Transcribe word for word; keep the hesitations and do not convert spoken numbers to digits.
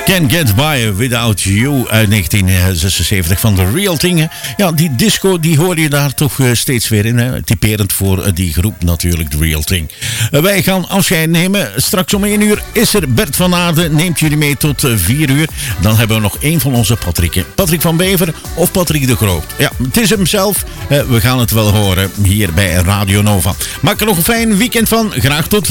Can't Get By Without You uit negentien zesenzeventig van The Real Thing. Ja, die disco die hoor je daar toch steeds weer in. Hè? Typerend voor die groep natuurlijk, The Real Thing. Wij gaan afscheid nemen. Straks om één uur is er Bert van Aarden. Neemt jullie mee tot vier uur. Dan hebben we nog één van onze Patricken. Patrick van Bever of Patrick de Groot. Ja, het is hem zelf. We gaan het wel horen hier bij Radio Nova. Maak er nog een fijn weekend van. Graag tot